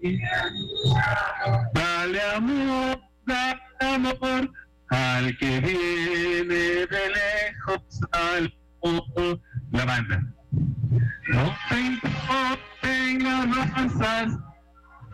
Dale amor al que viene de lejos al mundo. La banda. No te importen avanzas